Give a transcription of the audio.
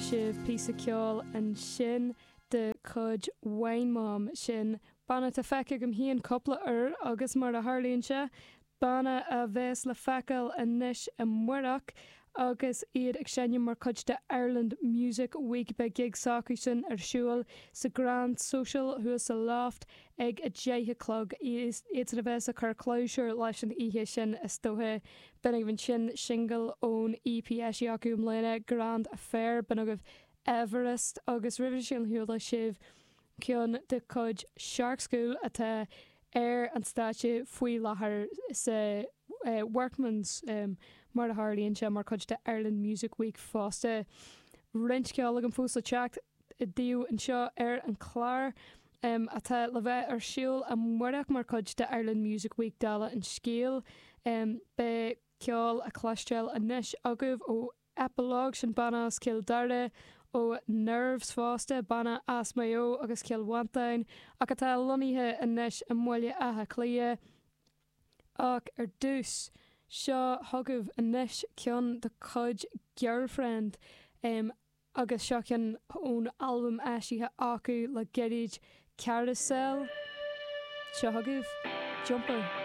sibh písa ceol an sin de chud Wayne Mom sin banna tá feice go híon coppla agus mar a Harlíonse banna a bheits le fecail a níis a muireach agus iad ag sénne mar chud de Ireland Music Week be gig sacu sin ar siúil sa Grand Social thuas sa Loft ag a 10:00 is a bheits a chur closure leis an ihe sin is dóthe ben ag sin single ón EPS acu mléine Grand Affair ben agah Everest agus river sin hiúla sibh ceann de chud Shark School atá ar an státe faoi láthair sa Workman's mar a Harlíonse mar chud de Ireland Music Week fásta rint ceol an fúsa teacht i dtíú an seo ar an chlár atá le bheith ar siúil a muireach mar chud de Ireland Music Week dála an scéal be ceol a chláisteil a níis agah ó epilóg sin banna céal darda ó nerves fásta banna as mayo agus ceal wantain ach atá loníthe a níis a muile athe clia ach ar dús seo thugah a níis ceann de chud Girlfriend agus seo ceann ón album eisithe acu le geirid Carousel seo thugah Jumper.